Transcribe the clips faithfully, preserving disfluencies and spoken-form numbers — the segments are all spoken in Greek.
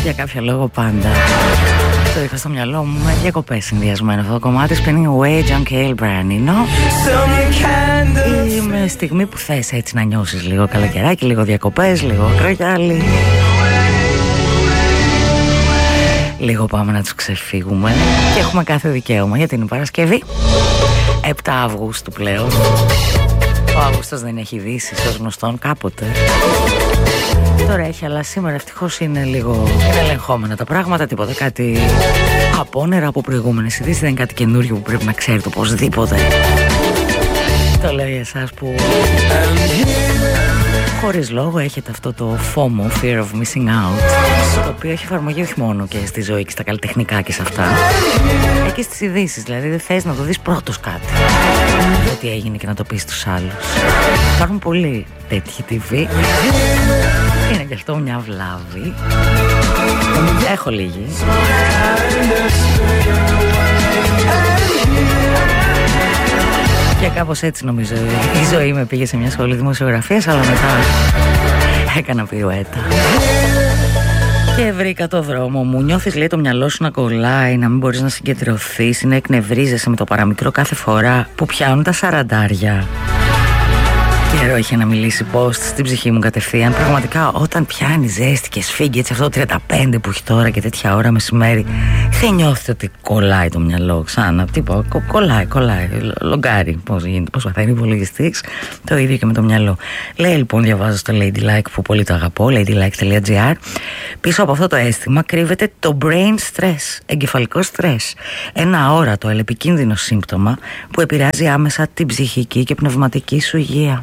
Για κάποιο λόγο πάντα το είχα στο μυαλό μου με διακοπές συνδυασμένο αυτό το κομμάτι. Spinning away, John Cale, Brian Eno. Η με στιγμή που θες έτσι να νιώσεις λίγο καλοκαιράκι, λίγο διακοπές, λίγο κρογιάλι, λίγο πάμε να τους ξεφύγουμε. Και έχουμε κάθε δικαίωμα γιατί είναι Παρασκευή, επτά Αυγούστου πλέον. Ο Αύγουστος δεν έχει ειδήσεις ως γνωστόν κάποτε. Τώρα έχει, αλλά σήμερα ευτυχώς είναι λίγο ελεγχόμενα τα πράγματα. Τίποτα κάτι απόνερα από προηγούμενες ειδήσεις. Δεν είναι κάτι καινούριο που πρέπει να ξέρετε οπωσδήποτε. Το λέω για εσάς που χωρίς λόγο έχετε αυτό το FOMO, Fear of Missing Out, το οποίο έχει εφαρμογή όχι μόνο και στη ζωή και στα καλλιτεχνικά και σε αυτά, και στις ειδήσεις. Δηλαδή δεν θες να το δεις πρώτος κάτι, ό,τι έγινε, και να το πεις στους άλλους. Υπάρχουν πολλοί τέτοιοι τι βι. Είναι και αυτό μια βλάβη. Έχω λίγη. Και κάπως έτσι νομίζω η ζωή με πήγε σε μια σχολή δημοσιογραφίας, αλλά μετά έκανα πιρουέτα και βρήκα το δρόμο μου. Νιώθεις, λέει, το μυαλό σου να κολλάει, να μην μπορείς να συγκεντρωθείς, να εκνευρίζεσαι με το παραμικρό κάθε φορά που πιάνουν τα σαραντάρια. Καιρό είχε να μιλήσει post στην ψυχή μου κατευθείαν. Πραγματικά όταν πιάνει ζέστη και σφίγγει έτσι αυτό το τριάντα πέντε που έχει τώρα και τέτοια ώρα μεσημέρι, δεν νιώθετε ότι κολλάει το μυαλό ξανά? Τίποτα, κο, κολλάει, κολλάει, λογκάρει. Πώς γίνεται, πώς παθαίνει υπολογιστής. Το ίδιο και με το μυαλό. Λέει λοιπόν, διαβάζω στο Ladylike που πολύ το αγαπώ, ladylike τελεία gr, πίσω από αυτό το αίσθημα κρύβεται το brain stress, εγκεφαλικό stress. Ένα αόρατο, ελεπικίνδυνο σύμπτωμα που επηρεάζει άμεσα την ψυχική και πνευματική σου υγεία.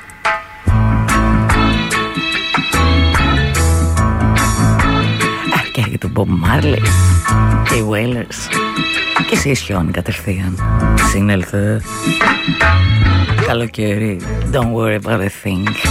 Και έρχεται το Bob Marley και οι Wailers και σε ισιώνει κατευθείαν. Συνέλθε καλοκαίρι, don't worry about a thing.